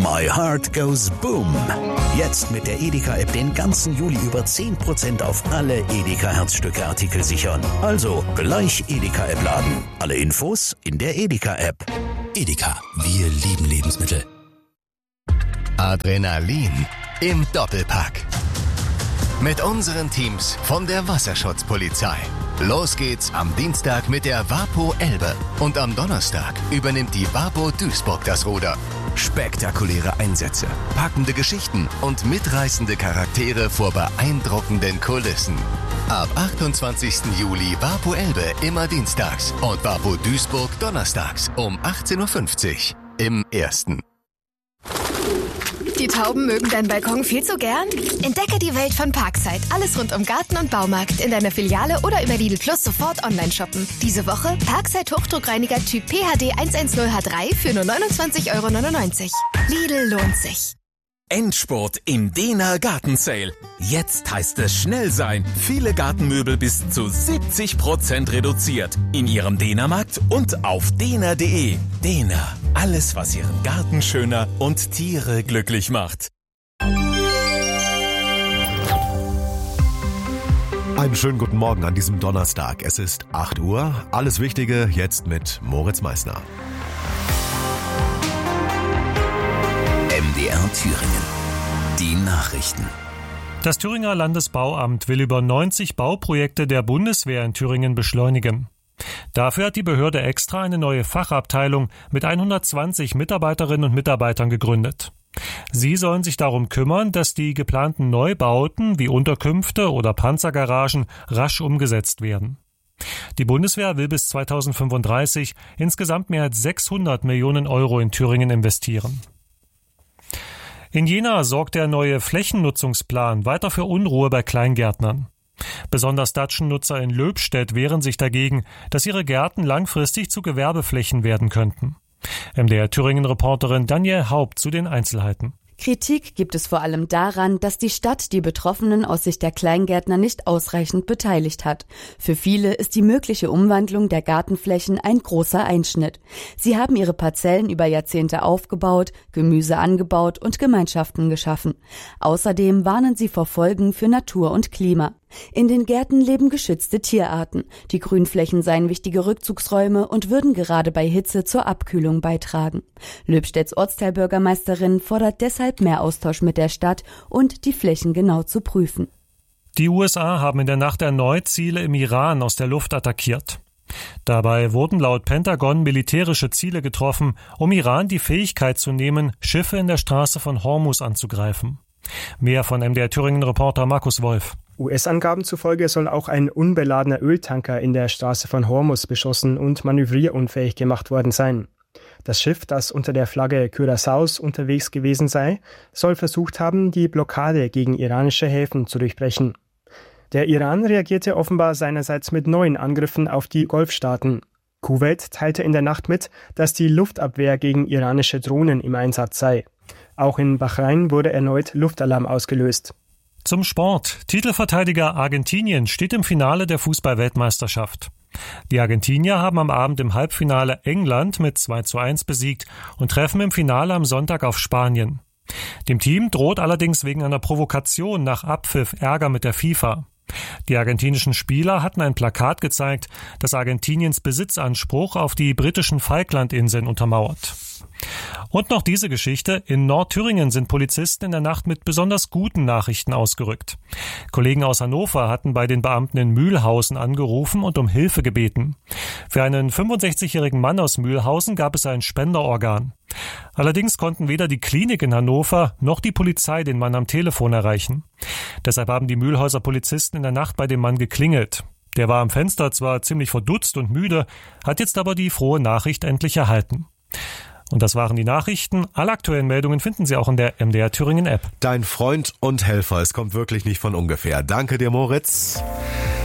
My Heart Goes Boom. Jetzt mit der Edeka-App den ganzen Juli über 10% auf alle Edeka-Herzstücke-Artikel sichern. Also gleich Edeka-App laden. Alle Infos in der Edeka-App. Edeka, wir lieben Lebensmittel. Adrenalin im Doppelpack. Mit unseren Teams von der Wasserschutzpolizei. Los geht's am Dienstag mit der Wapo Elbe. Und am Donnerstag übernimmt die Wapo Duisburg das Ruder. Spektakuläre Einsätze, packende Geschichten und mitreißende Charaktere vor beeindruckenden Kulissen. Ab 28. Juli Wapo Elbe immer dienstags und Wapo Duisburg donnerstags um 18.50 Uhr im Ersten. Die Tauben mögen deinen Balkon viel zu gern? Entdecke die Welt von Parkside. Alles rund um Garten und Baumarkt. In deiner Filiale oder über Lidl Plus sofort online shoppen. Diese Woche Parkside Hochdruckreiniger Typ PHD 110H3 für nur 29,99 €. Lidl lohnt sich. Endspurt im Dehner Gartensale. Jetzt heißt es schnell sein. Viele Gartenmöbel bis zu 70% reduziert. In Ihrem Dehnermarkt und auf dehner.de. Dehner. Alles, was Ihren Garten schöner und Tiere glücklich macht. Einen schönen guten Morgen an diesem Donnerstag. Es ist 8 Uhr. Alles Wichtige jetzt mit Moritz Meissner. MDR Thüringen. Die Nachrichten. Das Thüringer Landesbauamt will über 90 Bauprojekte der Bundeswehr in Thüringen beschleunigen. Dafür hat die Behörde extra eine neue Fachabteilung mit 120 Mitarbeiterinnen und Mitarbeitern gegründet. Sie sollen sich darum kümmern, dass die geplanten Neubauten wie Unterkünfte oder Panzergaragen rasch umgesetzt werden. Die Bundeswehr will bis 2035 insgesamt mehr als 600 Millionen € in Thüringen investieren. In Jena sorgt der neue Flächennutzungsplan weiter für Unruhe bei Kleingärtnern. Besonders Datschennutzer in Löbstedt wehren sich dagegen, dass ihre Gärten langfristig zu Gewerbeflächen werden könnten. MDR Thüringen-Reporterin Danielle Haupt zu den Einzelheiten. Kritik gibt es vor allem daran, dass die Stadt die Betroffenen aus Sicht der Kleingärtner nicht ausreichend beteiligt hat. Für viele ist die mögliche Umwandlung der Gartenflächen ein großer Einschnitt. Sie haben ihre Parzellen über Jahrzehnte aufgebaut, Gemüse angebaut und Gemeinschaften geschaffen. Außerdem warnen sie vor Folgen für Natur und Klima. In den Gärten leben geschützte Tierarten. Die Grünflächen seien wichtige Rückzugsräume und würden gerade bei Hitze zur Abkühlung beitragen. Löbstedts Ortsteilbürgermeisterin fordert deshalb mehr Austausch mit der Stadt und die Flächen genau zu prüfen. Die USA haben in der Nacht erneut Ziele im Iran aus der Luft attackiert. Dabei wurden laut Pentagon militärische Ziele getroffen, um Iran die Fähigkeit zu nehmen, Schiffe in der Straße von Hormuz anzugreifen. Mehr von MDR Thüringen-Reporter Markus Wolf. US-Angaben zufolge soll auch ein unbeladener Öltanker in der Straße von Hormuz beschossen und manövrierunfähig gemacht worden sein. Das Schiff, das unter der Flagge Curaçaos unterwegs gewesen sei, soll versucht haben, die Blockade gegen iranische Häfen zu durchbrechen. Der Iran reagierte offenbar seinerseits mit neuen Angriffen auf die Golfstaaten. Kuwait teilte in der Nacht mit, dass die Luftabwehr gegen iranische Drohnen im Einsatz sei. Auch in Bahrain wurde erneut Luftalarm ausgelöst. Zum Sport. Titelverteidiger Argentinien steht im Finale der Fußball-Weltmeisterschaft. Die Argentinier haben am Abend im Halbfinale England mit 2:1 besiegt und treffen im Finale am Sonntag auf Spanien. Dem Team droht allerdings wegen einer Provokation nach Abpfiff Ärger mit der FIFA. Die argentinischen Spieler hatten ein Plakat gezeigt, das Argentiniens Besitzanspruch auf die britischen Falklandinseln untermauert. Und noch diese Geschichte. In Nordthüringen sind Polizisten in der Nacht mit besonders guten Nachrichten ausgerückt. Kollegen aus Hannover hatten bei den Beamten in Mühlhausen angerufen und um Hilfe gebeten. Für einen 65-jährigen Mann aus Mühlhausen gab es ein Spenderorgan. Allerdings konnten weder die Klinik in Hannover noch die Polizei den Mann am Telefon erreichen. Deshalb haben die Mühlhäuser Polizisten in der Nacht bei dem Mann geklingelt. Der war am Fenster zwar ziemlich verdutzt und müde, hat jetzt aber die frohe Nachricht endlich erhalten. Und das waren die Nachrichten. Alle aktuellen Meldungen finden Sie auch in der MDR Thüringen App. Dein Freund und Helfer, es kommt wirklich nicht von ungefähr. Danke dir, Moritz.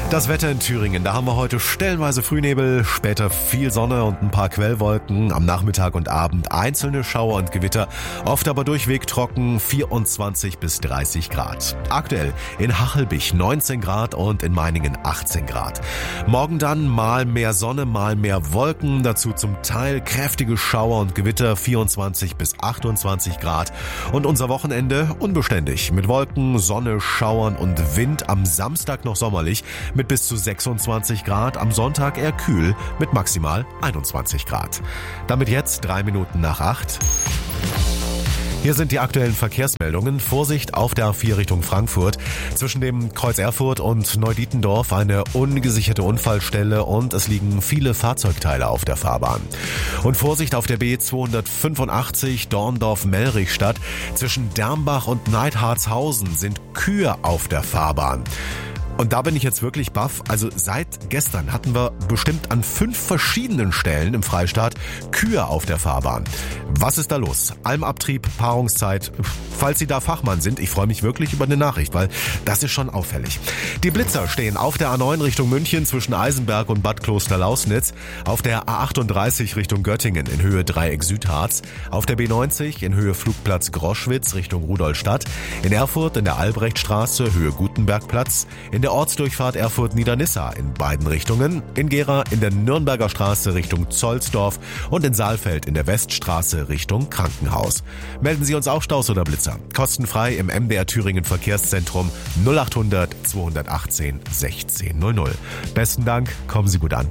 Das Wetter in Thüringen, da haben wir heute stellenweise Frühnebel, später viel Sonne und ein paar Quellwolken, am Nachmittag und Abend einzelne Schauer und Gewitter, oft aber durchweg trocken, 24 bis 30 Grad. Aktuell in Hachelbich 19 Grad und in Meiningen 18 Grad. Morgen dann mal mehr Sonne, mal mehr Wolken, dazu zum Teil kräftige Schauer und Gewitter, 24 bis 28 Grad. Und unser Wochenende unbeständig, mit Wolken, Sonne, Schauern und Wind, am Samstag noch sommerlich, mit bis zu 26 Grad, am Sonntag eher kühl mit maximal 21 Grad. Damit jetzt 3 Minuten nach 8. Hier sind die aktuellen Verkehrsmeldungen. Vorsicht auf der A4 Richtung Frankfurt. Zwischen dem Kreuz Erfurt und Neudietendorf eine ungesicherte Unfallstelle und es liegen viele Fahrzeugteile auf der Fahrbahn. Und Vorsicht auf der B285 Dorndorf-Mellrichstadt. Zwischen Dermbach und Neidhartshausen sind Kühe auf der Fahrbahn. Und da bin ich jetzt wirklich baff. Also seit gestern hatten wir bestimmt an 5 verschiedenen Stellen im Freistaat Kühe auf der Fahrbahn. Was ist da los? Almabtrieb, Paarungszeit. Falls Sie da Fachmann sind, ich freue mich wirklich über eine Nachricht, weil das ist schon auffällig. Die Blitzer stehen auf der A9 Richtung München zwischen Eisenberg und Bad Kloster-Lausnitz, auf der A38 Richtung Göttingen in Höhe Dreieck Südharz, auf der B90 in Höhe Flugplatz Groschwitz Richtung Rudolstadt, in Erfurt in der Albrechtstraße Höhe Gutenbergplatz, in der Ortsdurchfahrt Erfurt-Niedernissa in beiden Richtungen, in Gera in der Nürnberger Straße Richtung Zollsdorf und in Saalfeld in der Weststraße Richtung Krankenhaus. Melden Sie uns auch Staus oder Blitzer. Kostenfrei im MDR Thüringen Verkehrszentrum 0800 218 1600. Besten Dank, kommen Sie gut an.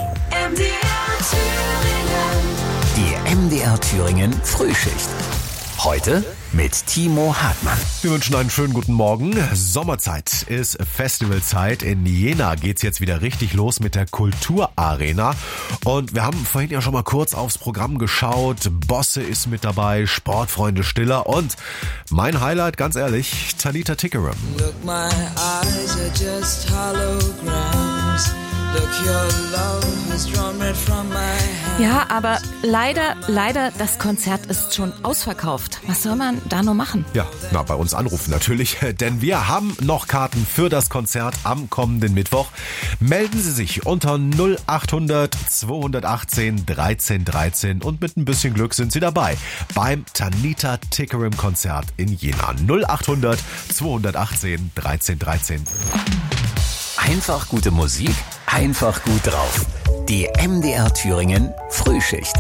Die MDR Thüringen Frühschicht. Heute mit Timo Hartmann. Wir wünschen einen schönen guten Morgen. Sommerzeit ist Festivalzeit. In Jena geht's jetzt wieder richtig los mit der Kulturarena. Und wir haben vorhin ja schon mal kurz aufs Programm geschaut. Bosse ist mit dabei, Sportfreunde Stiller und mein Highlight, ganz ehrlich, Tanita Tikaram. Look, my eyes are just holograms. Look, your love has drawn red from my hand. Ja, aber leider, das Konzert ist schon ausverkauft. Was soll man da nur machen? Ja, bei uns anrufen natürlich, denn wir haben noch Karten für das Konzert am kommenden Mittwoch. Melden Sie sich unter 0800 218 13 13 und mit ein bisschen Glück sind Sie dabei beim Tanita Tikaram Konzert in Jena. 0800 218 13 13. Einfach gute Musik, einfach gut drauf. Die MDR Thüringen Frühschicht.